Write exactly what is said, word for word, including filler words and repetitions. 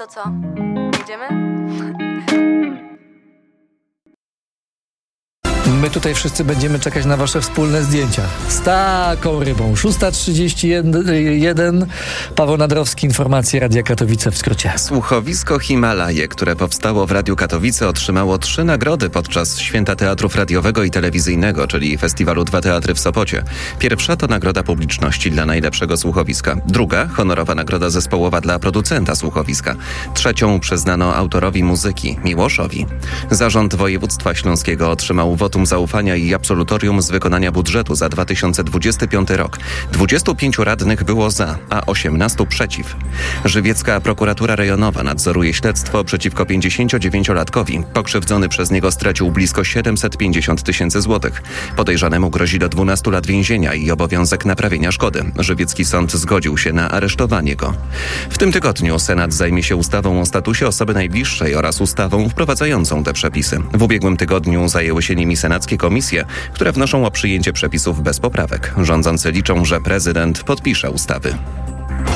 To co? Jedziemy? My tutaj wszyscy będziemy czekać na wasze wspólne zdjęcia. Z taką rybą. szósta trzydzieści jeden. Paweł Nadrowski, informacje Radia Katowice w skrócie. Słuchowisko Himalaje, które powstało w Radiu Katowice, otrzymało trzy nagrody podczas Święta Teatrów Radiowego i Telewizyjnego, czyli Festiwalu Dwa Teatry w Sopocie. Pierwsza to nagroda publiczności dla najlepszego słuchowiska. Druga, honorowa nagroda zespołowa dla producenta słuchowiska. Trzecią przyznano autorowi muzyki, Miłoszowi. Zarząd Województwa Śląskiego otrzymał wotum zaufania i absolutorium z wykonania budżetu za dwa tysiące dwudziesty piąty rok. dwudziestu pięciu radnych było za, a osiemnastu przeciw. Żywiecka prokuratura rejonowa nadzoruje śledztwo przeciwko pięćdziesięciodziewięciolatkowi. Pokrzywdzony przez niego stracił blisko siedemset pięćdziesiąt tysięcy złotych. Podejrzanemu grozi do dwunastu lat więzienia i obowiązek naprawienia szkody. Żywiecki sąd zgodził się na aresztowanie go. W tym tygodniu Senat zajmie się ustawą o statusie osoby najbliższej oraz ustawą wprowadzającą te przepisy. W ubiegłym tygodniu zajęły się nimi senackie komisje, które wnoszą o przyjęcie przepisów bez poprawek. Rządzący liczą, że prezydent podpisze ustawy.